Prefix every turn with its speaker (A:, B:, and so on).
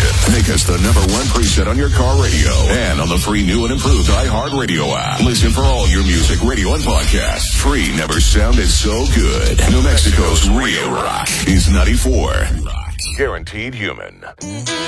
A: station. Make us the #1 preset on your car radio and on the free new and improved iHeartRadio app. Listen for all your music, radio, and podcasts. Free never sounded so good. New Mexico's real rock is 94. Guaranteed Human.